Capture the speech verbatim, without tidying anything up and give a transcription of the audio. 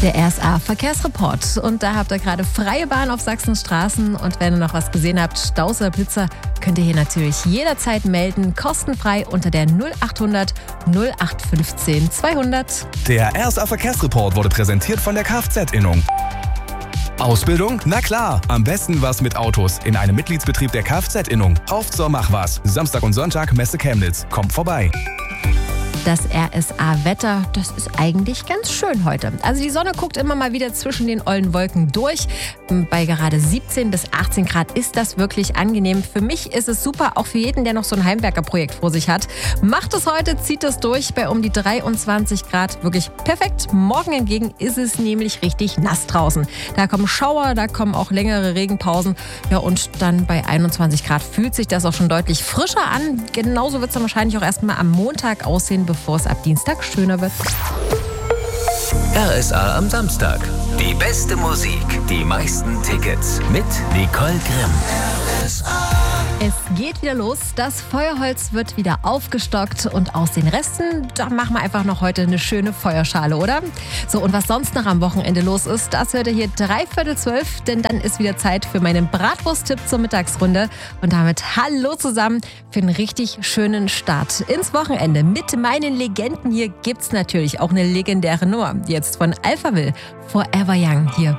Der R S A Verkehrsreport. Und da habt ihr gerade freie Bahn auf Sachsens Straßen. Und wenn ihr noch was gesehen habt, Staus oder Blitzer, könnt ihr hier natürlich jederzeit melden. Kostenfrei unter der null achthundert null acht fünfzehn zweihundert. Der R S A Verkehrsreport wurde präsentiert von der Kfz-Innung. Ausbildung? Na klar, am besten was mit Autos in einem Mitgliedsbetrieb der Kfz-Innung. Auf zur Mach was. Samstag und Sonntag Messe Chemnitz. Kommt vorbei. Das R S A-Wetter, das ist eigentlich ganz schön heute. Also die Sonne guckt immer mal wieder zwischen den ollen Wolken durch. Bei gerade siebzehn bis achtzehn Grad ist das wirklich angenehm. Für mich ist es super, auch für jeden, der noch so ein Heimwerkerprojekt vor sich hat. Macht es heute, zieht es durch bei um die dreiundzwanzig Grad. Wirklich perfekt. Morgen hingegen ist es nämlich richtig nass draußen. Da kommen Schauer, da kommen auch längere Regenpausen. Ja, und dann bei einundzwanzig Grad fühlt sich das auch schon deutlich frischer an. Genauso wird es dann wahrscheinlich auch erstmal am Montag aussehen, bevor es ab Dienstag schöner wird. R S A am Samstag. Die beste Musik, die meisten Tickets mit Nicole Grimm. R S A. Es geht wieder los. Das Feuerholz wird wieder aufgestockt und aus den Resten, da machen wir einfach noch heute eine schöne Feuerschale, oder? So, und was sonst noch am Wochenende los ist, das hört ihr hier dreiviertel zwölf, denn dann ist wieder Zeit für meinen Bratwurst-Tipp zur Mittagsrunde. Und damit hallo zusammen für einen richtig schönen Start ins Wochenende. Mit meinen Legenden hier gibt's natürlich auch eine legendäre Nummer. Jetzt von Alphaville, Forever Young hier